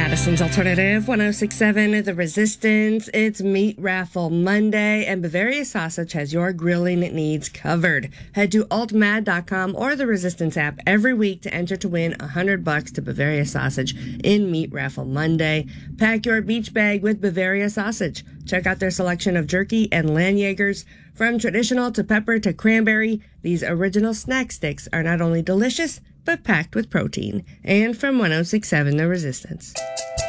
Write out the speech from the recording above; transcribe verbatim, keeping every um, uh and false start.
Madison's Alternative, one oh six point seven, The Resistance. It's Meat Raffle Monday, and Bavaria Sausage has your grilling needs covered. Head to alt mad dot com or the Resistance app every week to enter to win one hundred bucks to Bavaria Sausage in Meat Raffle Monday. Pack your beach bag with Bavaria Sausage. Check out their selection of jerky and Landjagers. From traditional to pepper to cranberry, these original snack sticks are not only delicious, but packed with protein. And from one oh six point seven, The Resistance.